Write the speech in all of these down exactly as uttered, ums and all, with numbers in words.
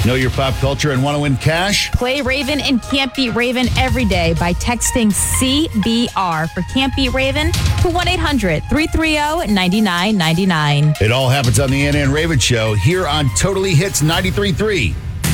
Know your pop culture and want to win cash? Play Raven and Can't Beat Raven every day by texting C B R for Can't Beat Raven to one eight hundred three three zero nine nine nine nine. It all happens on the Ann and Raven Show here on Totally Hits ninety-three point three.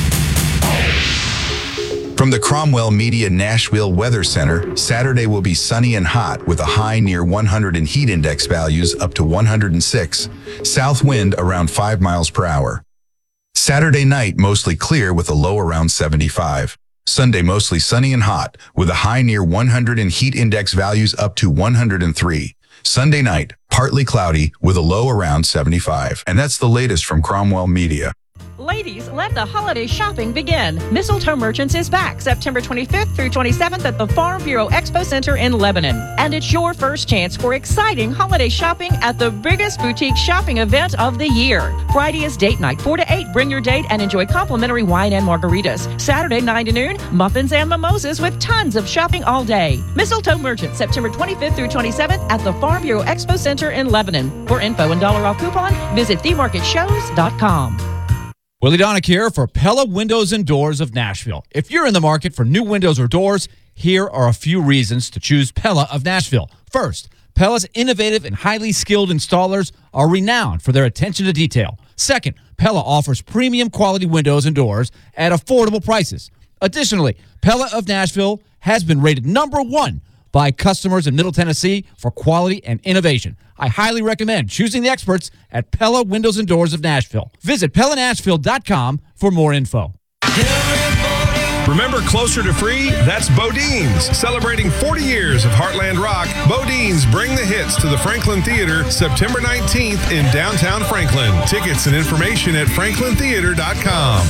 From the Cromwell Media Nashville Weather Center, Saturday will be sunny and hot with a high near one hundred and heat index values up to one hundred six. South wind around five miles per hour. Saturday night mostly clear with a low around seventy-five. Sunday mostly sunny and hot with a high near one hundred and heat index values up to one hundred three. Sunday night partly cloudy with a low around seventy-five. And that's the latest from Cromwell Media. Ladies, let the holiday shopping begin. Mistletoe Merchants is back September twenty-fifth through twenty-seventh at the Farm Bureau Expo Center in Lebanon. And it's your first chance for exciting holiday shopping at the biggest boutique shopping event of the year. Friday is date night, four to eight. Bring your date and enjoy complimentary wine and margaritas. Saturday, nine to noon, muffins and mimosas with tons of shopping all day. Mistletoe Merchants, September twenty-fifth through twenty-seventh at the Farm Bureau Expo Center in Lebanon. For info and dollar off coupon, visit the market shows dot com. Willie Donick here for Pella Windows and Doors of Nashville. If you're in the market for new windows or doors, here are a few reasons to choose Pella of Nashville. First, Pella's innovative and highly skilled installers are renowned for their attention to detail. Second, Pella offers premium quality windows and doors at affordable prices. Additionally, Pella of Nashville has been rated number one by customers in Middle Tennessee for quality and innovation. I highly recommend choosing the experts at Pella Windows and Doors of Nashville. Visit Pella Nashville dot com for more info. Remember Closer to Free? That's Bodine's. Celebrating forty years of Heartland Rock, Bodine's Bring the Hits to the Franklin Theater September nineteenth in downtown Franklin. Tickets and information at franklin theater dot com.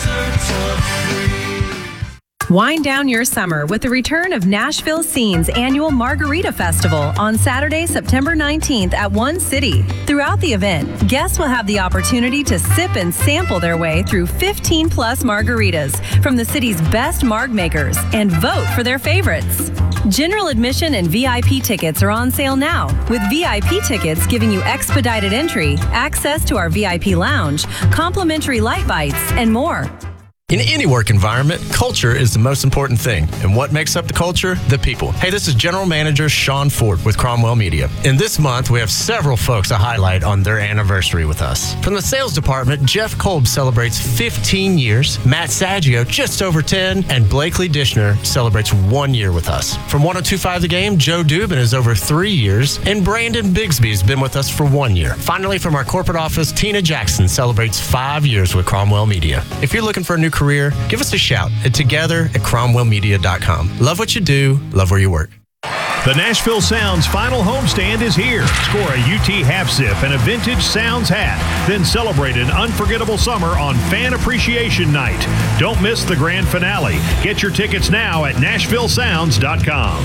Wind down your summer with the return of Nashville Scene's annual Margarita Festival on Saturday, September nineteenth at One City. Throughout the event, guests will have the opportunity to sip and sample their way through fifteen plus margaritas from the city's best marg makers and vote for their favorites. General admission and V I P tickets are on sale now, with V I P tickets giving you expedited entry, access to our V I P lounge, complimentary light bites, and more. In any work environment, culture is the most important thing. And what makes up the culture? The people. Hey, this is General Manager Sean Ford with Cromwell Media. And this month, we have several folks to highlight on their anniversary with us. From the sales department, Jeff Kolb celebrates fifteen years, Matt Saggio just over ten, and Blakely Dishner celebrates one year with us. From one oh two point five The Game, Joe Dubin is over three years, and Brandon Bigsby has been with us for one year. Finally, from our corporate office, Tina Jackson celebrates five years with Cromwell Media. If you're looking for a new career, give us a shout at together at cromwell media dot com. Love what you do, love where you work. The Nashville Sounds final homestand is here. Score a U T half zip and a vintage Sounds hat. Then celebrate an unforgettable summer on Fan Appreciation Night. Don't miss the grand finale. Get your tickets now at nashville sounds dot com.